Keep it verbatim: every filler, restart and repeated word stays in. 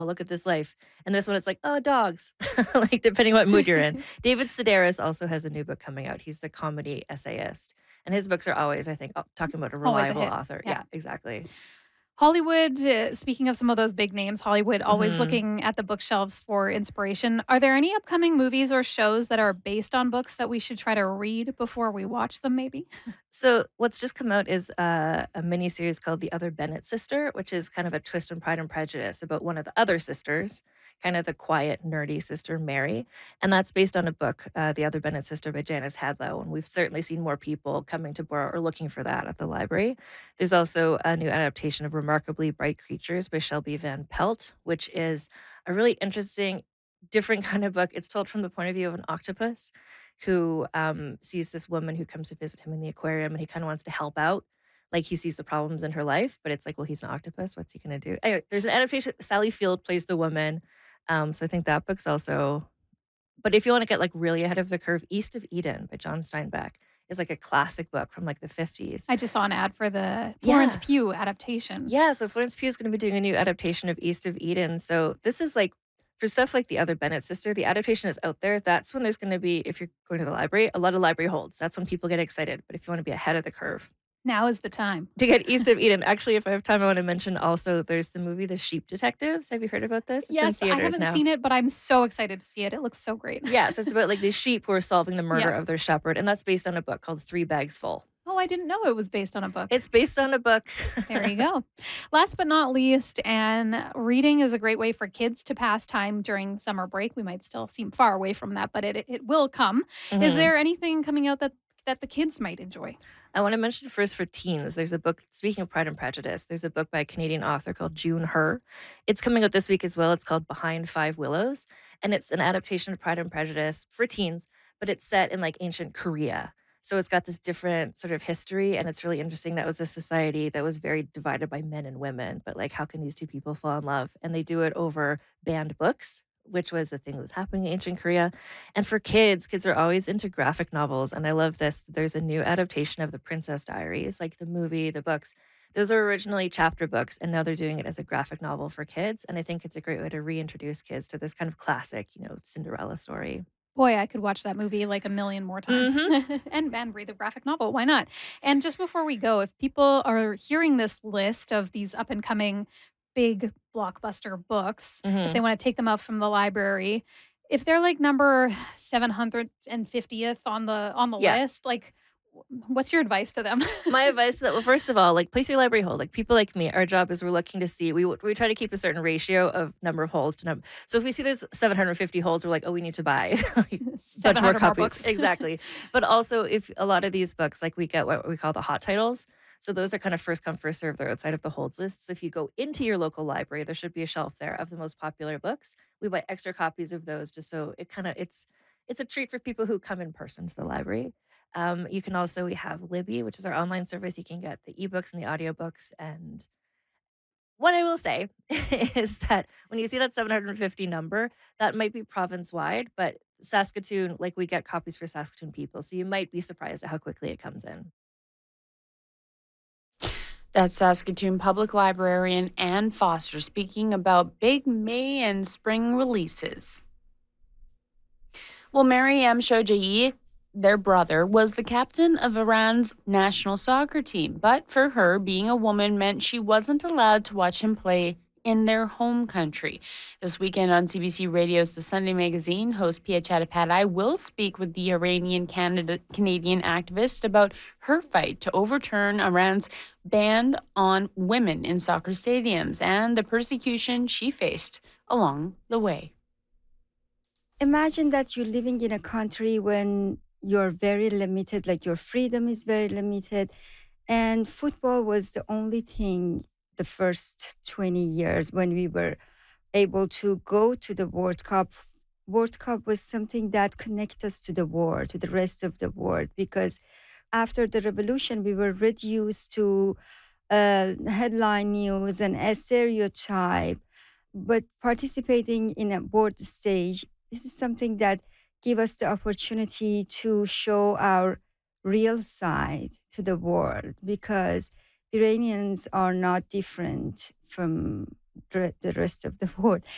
look at this life. And this one, it's like, "Oh, dogs." Like, depending what mood you're in. David Sedaris also has a new book coming out. He's the comedy essayist, and his books are always, I think, uh, talking about a Always a reliable hit, author. yeah. Yeah, exactly. Hollywood, uh, speaking of some of those big names, Hollywood always Mhm. looking at the bookshelves for inspiration. Are there any upcoming movies or shows that are based on books that we should try to read before we watch them maybe? So, what's just come out is, uh, a miniseries called The Other Bennett Sister, which is kind of a twist on Pride and Prejudice about one of the other sisters, kind of the quiet, nerdy sister, Mary, and that's based on a book, uh, The Other Bennett Sister by Janice Hadlow, and we've certainly seen more people coming to borrow or looking for that at the library. There's also a new adaptation of Remarkably Bright Creatures by Shelby Van Pelt, which is a really interesting, different kind of book. It's told from the point of view of an octopus who, um, sees this woman who comes to visit him in the aquarium, and he kinda wants to help out. Like, he sees the problems in her life, but it's like, well, he's an octopus, what's he gonna do? Anyway, there's an adaptation Sally Field plays the woman, um, so I think that book's also but if you wanna get, like, really ahead of the curve, East of Eden by John Steinbeck is, like, a classic book from, like, the fifties. I just saw an ad for the Florence Yeah. Pugh adaptation. Yeah, so Florence Pugh is gonna be doing a new adaptation of East of Eden, so this is, like for stuff like The Other Bennett Sister, the adaptation is out there, that's when there's gonna be if you're going to the library, a lot of library holds, that's when people get excited, but if you wanna be ahead of the curve Now is the time. to get East of Eden actually, if I have time, I wanna mention also there's the movie The Sheep Detectives, have you heard about this? It's in Yes, I theaters haven't now. seen it, but I'm so excited to see it, it looks so great. Yes, it's about, like, these sheep who are solving the murder Yeah. of their shepherd, and that's based on a book called Three Bags Full. Oh, I didn't know it was based on a book. It's based on a book. There you go. Last but not least, and reading is a great way for kids to pass time during summer break. We might still seem far away from that, but it it will come. Is Mhm. there anything coming out that that the kids might enjoy? I wanna mention first for teens, there's a book speaking of Pride and Prejudice, there's a book by a Canadian author called June Hur. It's coming out this week as well, it's called Behind Five Willows, and it's an adaptation of Pride and Prejudice for teens, but it's set in, like, ancient Korea. So it's got this different sort of history, and it's really interesting. That was a society that was very divided by men and women, but, like, how can these two people fall in love? And they do it over banned books, which was a thing that was happening in ancient Korea. And for kids, kids are always into graphic novels, and I love this. There's a new adaptation of The Princess Diaries, like the movie, the books. Those are originally chapter books, and now they're doing it as a graphic novel for kids, and I think it's a great way to reintroduce kids to this kind of classic, you know, Cinderella story. Boy, I could watch that movie like a million more times Mhm. and and read the graphic novel, why not? And just before we go, if people are hearing this list of these up and coming big blockbuster books, if they Mhm. wanna take them out from the library, if they're, like, number seven hundred and fiftieth on the on the Yeah. list, like, w what's your advice to them? My advice to that well, first of all, like, place your library hold. Like, people like me, our job is we're looking to see we w we try to keep a certain ratio of number of holds to num so if we see there's seven hundred fifty holds, we're like, "Oh, we need to buy a bunch seven more hundred more copies." books. Exactly. But also, if a lot of these books, like, we get what we call the hot titles, so those are kind of first come, first served, they're outside of the holds list, so if you go into your local library, there should be a shelf there of the most popular books. We buy extra copies of those just so it kinda it's it's a treat for people who come in person to the library. Um, you can also we have Libby, which is our online service, you can get the ebooks and the audiobooks, and what I will say is that when you see that seven hundred fifty number, that might be province-wide, but Saskatoon like, we get copies for Saskatoon people, so you might be surprised at how quickly it comes in. That's Saskatoon Public Librarian Ann Foster speaking about big May and spring releases. Well, Maryam Shojaei, their brother, was the captain of Iran's national soccer team, but for her, being a woman meant she wasn't allowed to watch him play in their home country. This weekend on C B C Radio's The Sunday Magazine, host Pia Chattopadhyay will speak with the Iranian Canada- Canadian activist about her fight to overturn Iran's ban on women in soccer stadiums and the persecution she faced along the way. Imagine that you're living in a country when you're very limited, like your freedom is very limited. And football was the only thing the first twenty years when we were able to go to the World Cup. World Cup was something that connect us to the world, to the rest of the world, because after the revolution, we were reduced to uh, headline news and a stereotype. But participating in a world stage, this is something that give us the opportunity to show our real side to the world because Iranians are not different from the the rest of the world.